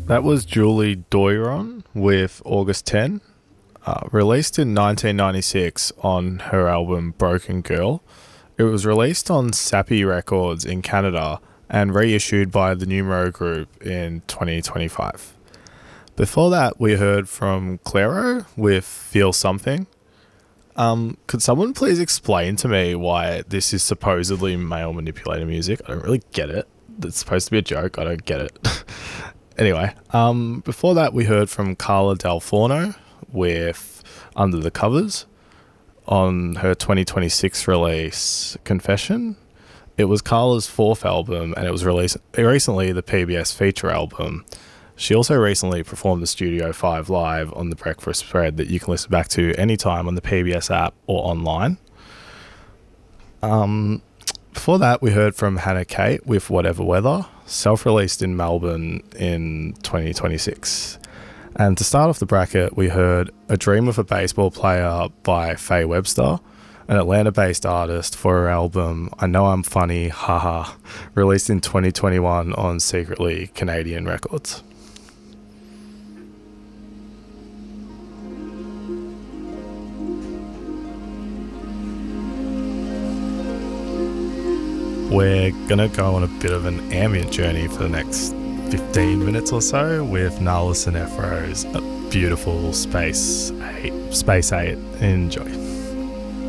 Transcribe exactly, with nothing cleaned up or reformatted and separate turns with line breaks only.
That was Julie Doiron with August tenth, uh, released in nineteen ninety-six on her album Broken Girl. It was released on Sappy Records in Canada and reissued by the Numero Group in twenty twenty-five. Before that, we heard from Clairo with Feel Something. Um, could someone please explain to me why this is supposedly male manipulator music? I don't really get it. It's supposed to be a joke. I don't get it. Anyway, um, before that, we heard from Carla Del Forno with Under the Covers on her twenty twenty-six release, Confession. It was Carla's fourth album, and it was released recently, the P B S feature album. She also recently performed the Studio five live on The Breakfast Spread that you can listen back to anytime on the P B S app or online. Um, before that, we heard from Hannah Kate with Whatever Weather, self-released in Melbourne in twenty twenty-six. And to start off the bracket, we heard A Dream of a Baseball Player by Faye Webster, an Atlanta-based artist, for her album I Know I'm Funny, Haha, released in twenty twenty-one on Secretly Canadian Records. We're going to go on a bit of an ambient journey for the next fifteen minutes or so with Nala Sinefro's Beautiful Space eight. Space eight. Enjoy.